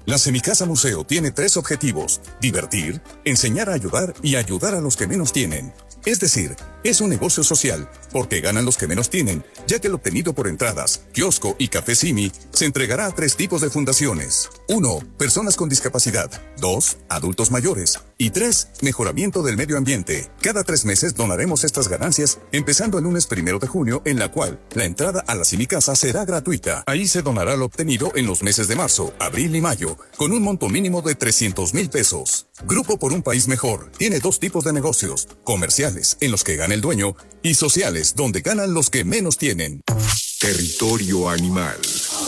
La Semicasa Museo tiene 3 objetivos: divertir, enseñar a ayudar y ayudar a los que menos tienen. Es decir, es un negocio social, porque ganan los que menos tienen, ya que el obtenido por entradas, kiosco y café Simi se entregará a 3 tipos de fundaciones. 1. Personas con discapacidad. 2. Adultos mayores. Y 3. Mejoramiento del medio ambiente. Cada 3 meses donaremos estas ganancias, empezando el lunes 1 de junio, en la cual la entrada a la Semicasa será gratuita. Ahí se donará lo obtenido en los meses de marzo, abril y mayo, con un monto mínimo de 300,000 pesos. Grupo por un País Mejor tiene 2 tipos de negocios: comerciales, en los que gana el dueño, y sociales, donde ganan los que menos tienen. Territorio animal.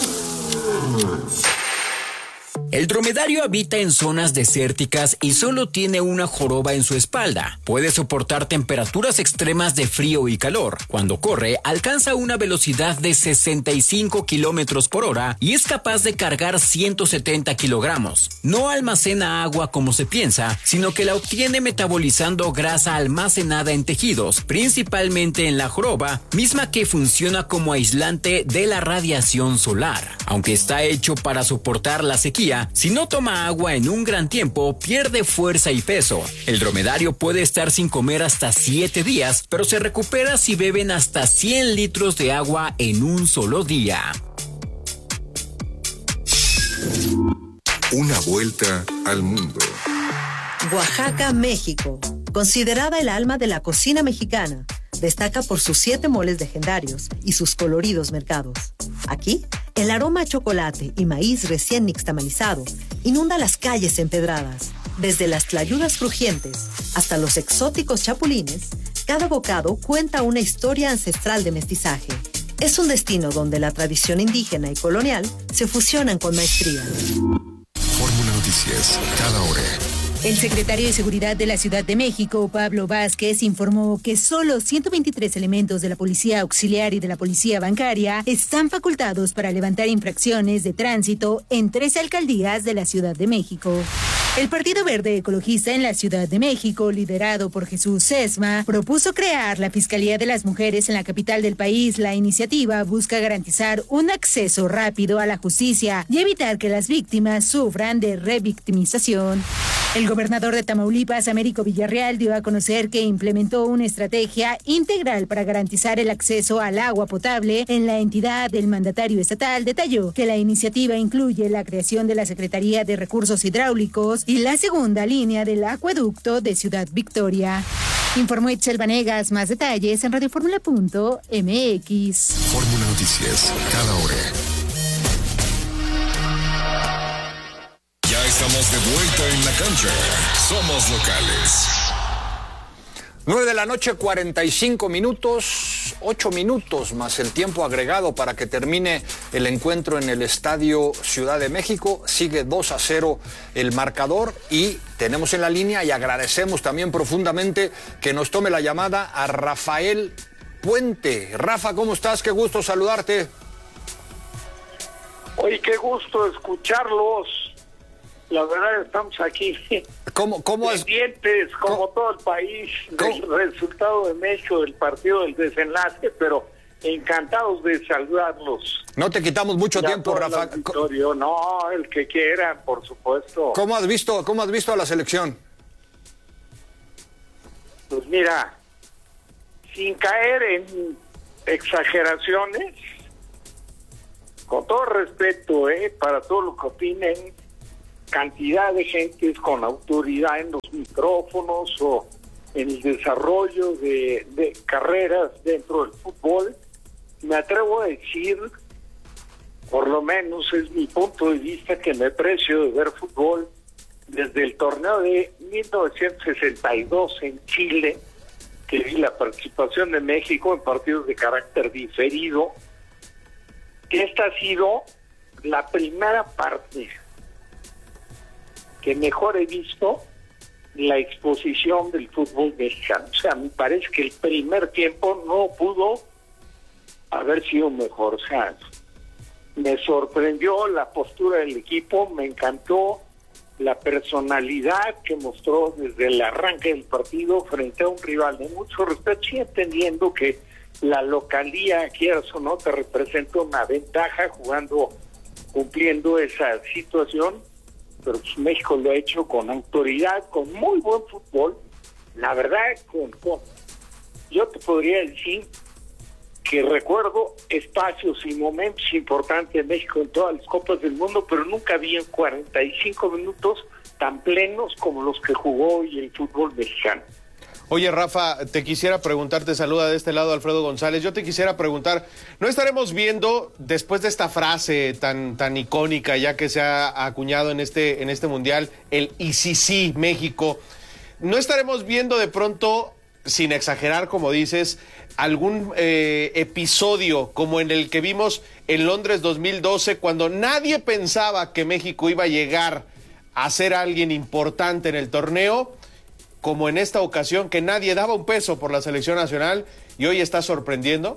El dromedario habita en zonas desérticas y solo tiene una joroba en su espalda. Puede soportar temperaturas extremas de frío y calor. Cuando corre, alcanza una velocidad de 65 kilómetros por hora y es capaz de cargar 170 kilogramos. No almacena agua como se piensa, sino que la obtiene metabolizando grasa almacenada en tejidos, principalmente en la joroba, misma que funciona como aislante de la radiación solar. Aunque está hecho para soportar la sequía, si no toma agua en un gran tiempo, pierde fuerza y peso. El dromedario puede estar sin comer hasta 7 días, pero se recupera si beben hasta 100 litros de agua en un solo día. Una vuelta al mundo. Oaxaca, México. Considerada el alma de la cocina mexicana, destaca por sus 7 moles legendarios y sus coloridos mercados. Aquí, el aroma a chocolate y maíz recién nixtamalizado inunda las calles empedradas. Desde las tlayudas crujientes hasta los exóticos chapulines, cada bocado cuenta una historia ancestral de mestizaje. Es un destino donde la tradición indígena y colonial se fusionan con maestría. Fórmula Noticias, cada hora. El secretario de Seguridad de la Ciudad de México, Pablo Vázquez, informó que solo 123 elementos de la Policía Auxiliar y de la Policía Bancaria están facultados para levantar infracciones de tránsito en 13 alcaldías de la Ciudad de México. El Partido Verde Ecologista en la Ciudad de México, liderado por Jesús Sesma, propuso crear la Fiscalía de las Mujeres en la capital del país. La iniciativa busca garantizar un acceso rápido a la justicia y evitar que las víctimas sufran de revictimización. El gobernador de Tamaulipas, Américo Villarreal, dio a conocer que implementó una estrategia integral para garantizar el acceso al agua potable en la entidad. El mandatario estatal detalló que la iniciativa incluye la creación de la Secretaría de Recursos Hidráulicos y la segunda línea del acueducto de Ciudad Victoria. Informó Itzel Vanegas. Más detalles en radioformula.mx. Fórmula Noticias, cada hora. Estamos de vuelta en la cancha. Somos locales. 9:45 p.m, 8 minutos más el tiempo agregado para que termine el encuentro en el Estadio Ciudad de México. Sigue 2-0 el marcador y tenemos en la línea, y agradecemos también profundamente que nos tome la llamada, a Rafael Puente. Rafa, ¿cómo estás? Qué gusto saludarte. Oye, qué gusto escucharlos. La verdad, estamos aquí pendientes, como todo el país, del resultado de México del partido del desenlace, pero encantados de saludarlos. No te quitamos mucho tiempo, Rafa. No, el que quiera, por supuesto. ¿Cómo has visto a la selección? Pues mira, sin caer en exageraciones, con todo respeto, para todo lo que opinen, cantidad de gentes con autoridad en los micrófonos o en el desarrollo de carreras dentro del fútbol, me atrevo a decir, por lo menos es mi punto de vista, que me precio de ver fútbol desde el torneo de 1962 en Chile, que vi la participación de México en partidos de carácter diferido, que esta ha sido la primera parte que mejor he visto la exposición del fútbol mexicano. O sea, me parece que el primer tiempo no pudo haber sido mejor. O sea, me sorprendió la postura del equipo, me encantó la personalidad que mostró desde el arranque del partido frente a un rival de mucho respeto, y entendiendo que la localía, quieras o no, te representa una ventaja cumpliendo esa situación. pero pues México lo ha hecho con autoridad, con muy buen fútbol. La verdad, yo te podría decir que recuerdo espacios y momentos importantes de México en todas las Copas del Mundo, pero nunca vi en 45 minutos tan plenos como los que jugó hoy el fútbol mexicano. Oye, Rafa, te quisiera preguntar, te saluda de este lado Alfredo González, yo te quisiera preguntar, ¿no estaremos viendo, después de esta frase tan icónica ya que se ha acuñado en este Mundial, el "y sí, México", no estaremos viendo de pronto, sin exagerar como dices, algún episodio como en el que vimos en Londres 2012, cuando nadie pensaba que México iba a llegar a ser alguien importante en el torneo, como en esta ocasión que nadie daba un peso por la selección nacional y hoy está sorprendiendo?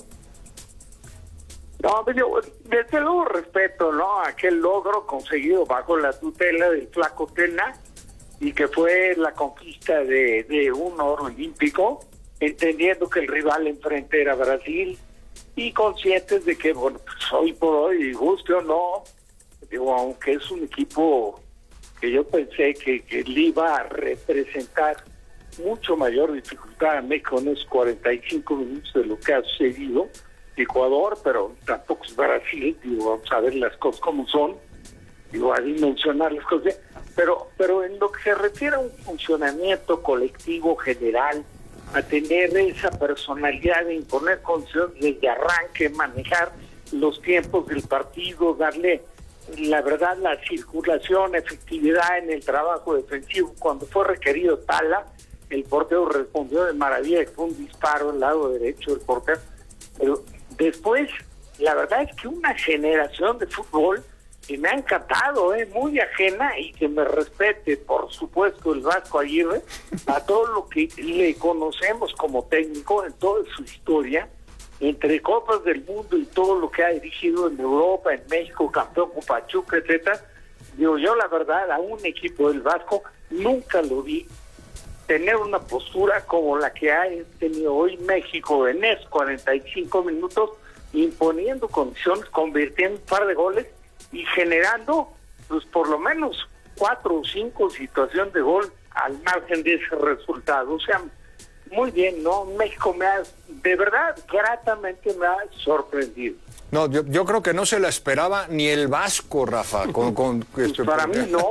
No, yo desde luego respeto, ¿no?, aquel logro conseguido bajo la tutela del Flaco Tena y que fue la conquista de un oro olímpico, entendiendo que el rival enfrente era Brasil y conscientes de que, bueno, pues hoy por hoy, guste o no, digo, aunque es un equipo que yo pensé que le iba a representar mucho mayor dificultad a México en esos 45 minutos de lo que ha sucedido, Ecuador, pero tampoco es Brasil, digo, vamos a ver las cosas como son, digo, a dimensionar las cosas, pero en lo que se refiere a un funcionamiento colectivo general, a tener esa personalidad de imponer condiciones desde arranque, manejar los tiempos del partido, darle, la verdad, la circulación, efectividad en el trabajo defensivo. Cuando fue requerido Tala, el portero respondió de maravilla, fue un disparo al lado derecho del portero. Pero después, la verdad es que una generación de fútbol que me ha encantado, muy ajena, y que me respete, por supuesto, el Vasco Aguirre, a todo lo que le conocemos como técnico en toda su historia, entre Copas del Mundo y todo lo que ha dirigido en Europa, en México, campeón con Pachuca, etcétera. Digo, yo la verdad, a un equipo del Vasco nunca lo vi tener una postura como la que ha tenido hoy México en esos 45 minutos, imponiendo condiciones, convirtiendo un par de goles y generando, pues por lo menos 4 o 5 situaciones de gol al margen de ese resultado. O sea, muy bien, ¿no? México de verdad, gratamente me ha sorprendido. No, yo creo que no se la esperaba ni el Vasco, Rafa. Para mí no.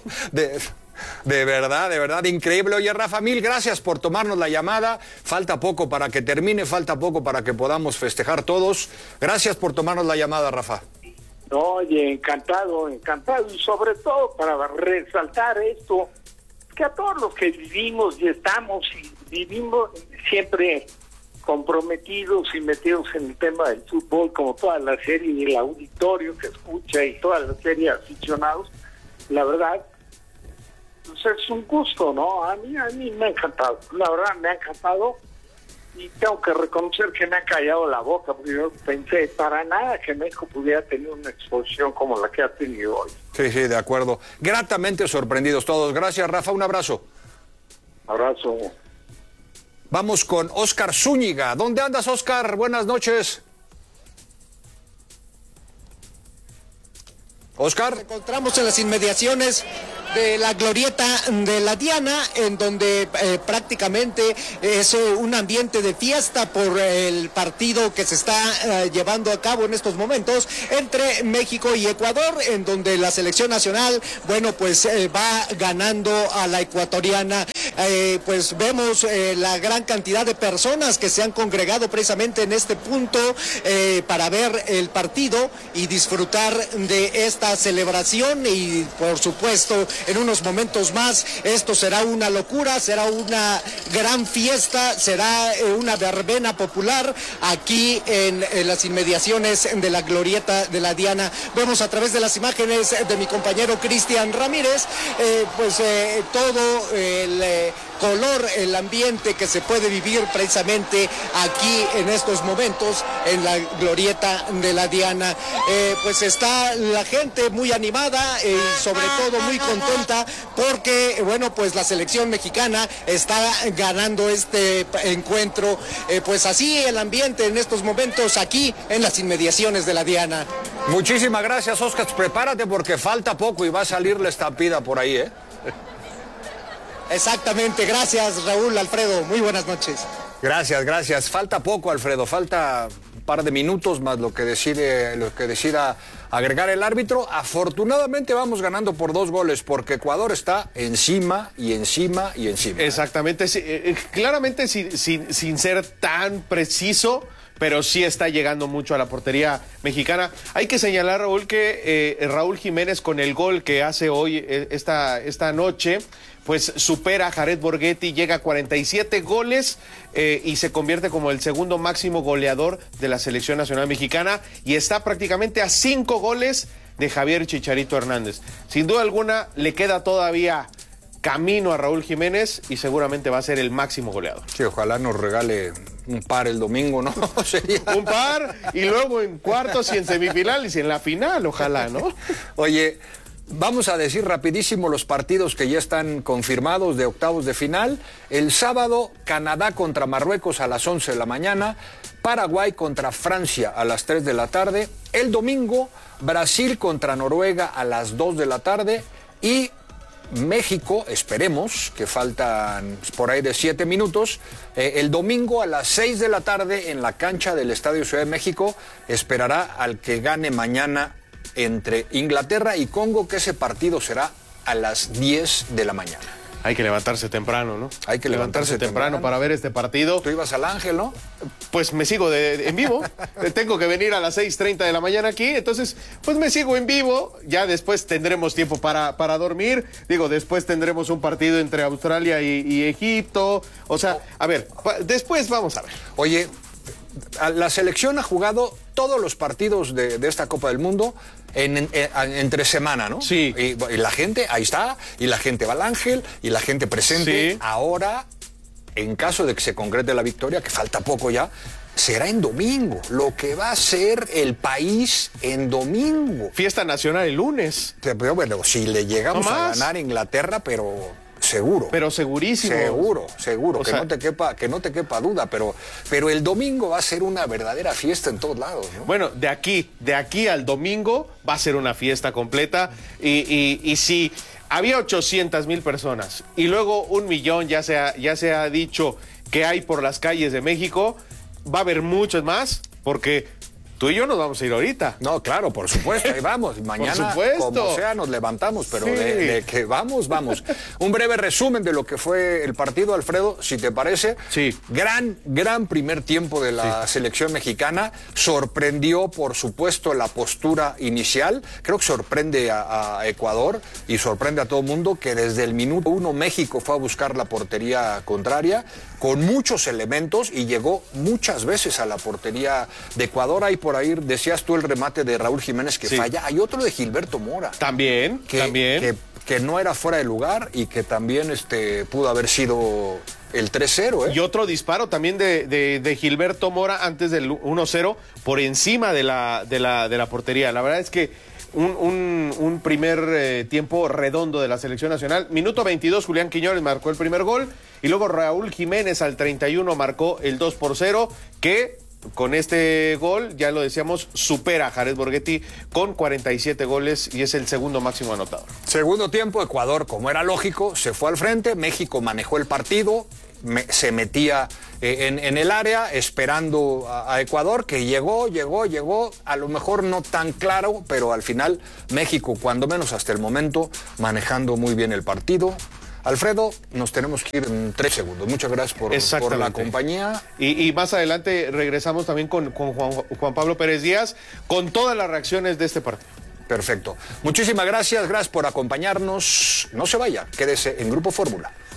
De verdad, increíble. Oye, Rafa, mil gracias por tomarnos la llamada. Falta poco para que termine, falta poco para que podamos festejar todos. Gracias por tomarnos la llamada, Rafa. No, oye, encantado, y sobre todo para resaltar esto, que a todos los que vivimos y estamos y vivimos siempre comprometidos y metidos en el tema del fútbol, como toda la serie y el auditorio que escucha y toda la serie de aficionados, la verdad, pues es un gusto, ¿no? A mí me ha encantado, la verdad me ha encantado. Y tengo que reconocer que me ha callado la boca, porque yo pensé para nada que México pudiera tener una exposición como la que ha tenido hoy. Sí, de acuerdo. Gratamente sorprendidos todos. Gracias, Rafa. Un abrazo. Abrazo. Vamos con Oscar Zúñiga. ¿Dónde andas, Oscar? Buenas noches. Oscar. Nos encontramos en las inmediaciones de la glorieta de la Diana, en donde prácticamente es un ambiente de fiesta por el partido que se está llevando a cabo en estos momentos entre México y Ecuador, en donde la selección nacional, bueno, pues va ganando a la ecuatoriana. Pues vemos la gran cantidad de personas que se han congregado precisamente en este punto para ver el partido y disfrutar de esta celebración, y por supuesto en unos momentos más esto será una locura, será una gran fiesta, será una verbena popular aquí en las inmediaciones de la glorieta de la Diana. Vemos a través de las imágenes de mi compañero Cristian Ramírez, todo el color, el ambiente que se puede vivir precisamente aquí en estos momentos en la glorieta de la Diana. Pues está la gente muy animada y sobre todo muy contenta contenta porque, bueno, pues la selección mexicana está ganando este encuentro. Pues así el ambiente en estos momentos aquí en las inmediaciones de la Diana. Muchísimas gracias, Oscar. Prepárate porque falta poco y va a salir la estampida por ahí, ¿eh? Exactamente, gracias Raúl, Alfredo, muy buenas noches. Gracias. Falta poco, Alfredo, falta un par de minutos más lo que decida agregar el árbitro. Afortunadamente vamos ganando por 2 goles porque Ecuador está encima y encima y encima. Exactamente, sí, claramente sin ser tan preciso, pero sí está llegando mucho a la portería mexicana. Hay que señalar, Raúl, que Raúl Jiménez con el gol que hace hoy, esta noche, pues supera a Jared Borghetti, llega a 47 goles y se convierte como el segundo máximo goleador de la selección nacional mexicana y está prácticamente a 5 goles de Javier Chicharito Hernández. Sin duda alguna le queda todavía camino a Raúl Jiménez y seguramente va a ser el máximo goleador. Sí, ojalá nos regale un par el domingo, ¿no? Sería... Un par y luego en cuartos y en semifinales y en la final, ojalá, ¿no? Oye, vamos a decir rapidísimo los partidos que ya están confirmados de octavos de final. El sábado, Canadá contra Marruecos a las 11 de la mañana. Paraguay contra Francia a las 3 de la tarde. El domingo, Brasil contra Noruega a las 2 de la tarde. Y México, esperemos, que faltan por ahí de 7 minutos, el domingo a las 6 de la tarde en la cancha del Estadio Ciudad de México, esperará al que gane mañana entre Inglaterra y Congo, que ese partido será a las 10 de la mañana. Hay que levantarse temprano, ¿no? Hay que levantarse temprano para ver este partido. Tú ibas al Ángel, ¿no? Pues me sigo en vivo. Tengo que venir a las 6:30 de la mañana aquí. Entonces, pues me sigo en vivo. Ya después tendremos tiempo para dormir. Digo, después tendremos un partido entre Australia y Egipto. O sea, a ver, después vamos a ver. Oye, la selección ha jugado todos los partidos de esta Copa del Mundo entre semana, ¿no? Sí. Y la gente, ahí está, y la gente va al Ángel, y la gente presente. Sí. Ahora, en caso de que se concrete la victoria, que falta poco ya, será en domingo, lo que va a ser el país en domingo. Fiesta nacional el lunes. Pero bueno, si le llegamos a ganar a Inglaterra, pero... seguro. Pero segurísimo. Seguro, que no te quepa duda, pero el domingo va a ser una verdadera fiesta en todos lados, ¿no? Bueno, de aquí al domingo va a ser una fiesta completa y si había 800,000 personas y luego 1,000,000 ya se ha dicho que hay por las calles de México, va a haber muchos más porque tú y yo nos vamos a ir ahorita. No, claro, por supuesto, ahí vamos. Mañana, como sea, nos levantamos, pero sí. de que vamos. Un breve resumen de lo que fue el partido, Alfredo, si te parece. Sí. Gran primer tiempo de la selección mexicana. Sorprendió, por supuesto, la postura inicial. Creo que sorprende a Ecuador y sorprende a todo el mundo que desde el minuto 1 México fue a buscar la portería contraria con muchos elementos y llegó muchas veces a la portería de Ecuador. Hay por ahí, decías tú el remate de Raúl Jiménez que falla. Hay otro de Gilberto Mora. También. Que no era fuera de lugar y que también pudo haber sido el 3-0. Y otro disparo también de Gilberto Mora antes del 1-0 por encima de la portería. La verdad es que un primer tiempo redondo de la selección nacional. Minuto 22, Julián Quiñones marcó el primer gol y luego Raúl Jiménez al 31 marcó el 2-0 que... con este gol, ya lo decíamos, supera a Jared Borghetti con 47 goles y es el segundo máximo anotador. Segundo tiempo, Ecuador, como era lógico, se fue al frente, México manejó el partido, se metía en el área esperando a Ecuador, que llegó, a lo mejor no tan claro, pero al final México, cuando menos hasta el momento, manejando muy bien el partido. Alfredo, nos tenemos que ir en 3 segundos. Muchas gracias por la compañía. Y más adelante regresamos también con Juan Pablo Pérez Díaz con todas las reacciones de este partido. Perfecto. Muchísimas gracias por acompañarnos. No se vaya, quédese en Grupo Fórmula.